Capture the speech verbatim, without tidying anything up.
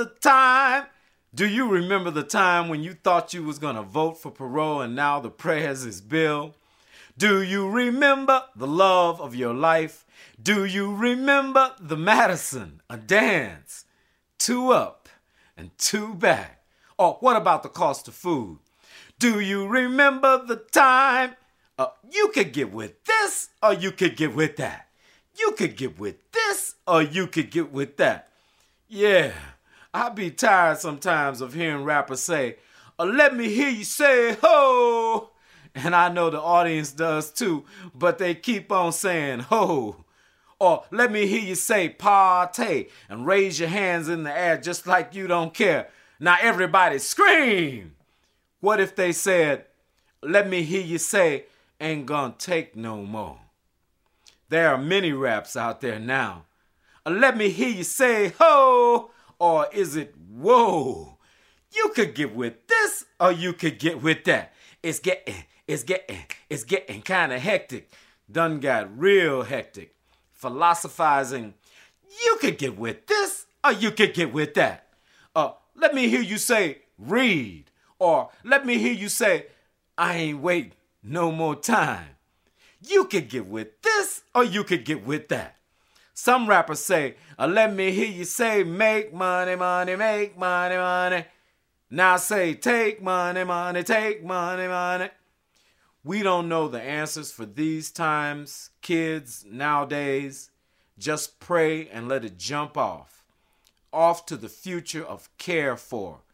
The time. Do you remember the time when you thought you was going to vote for parole and now the prayers is bill? Do you remember the love of your life? Do you remember the Madison, a dance, two up and two back? Or what about the cost of food? Do you remember the time? Uh, you could get with this or you could get with that. You could get with this or you could get with that. Yeah, I be tired sometimes of hearing rappers say, uh, let me hear you say ho. And I know the audience does too, but they keep on saying ho. Or let me hear you say party and raise your hands in the air just like you don't care. Now everybody scream. What if they said, let me hear you say ain't gonna take no more? There are many raps out there now. Uh, let me hear you say ho, or is it whoa? You could get with this or you could get with that. It's getting, it's getting, it's getting kind of hectic. Done got real hectic. Philosophizing, you could get with this or you could get with that. Uh, let me hear you say read, or let me hear you say I ain't waiting no more time. You could get with this or you could get with that. Some rappers say, uh, let me hear you say make money, money, make money, money. Now say take money, money, take money, money. We don't know the answers for these times, kids nowadays. Just pray and let it jump off. Off to the future of care for.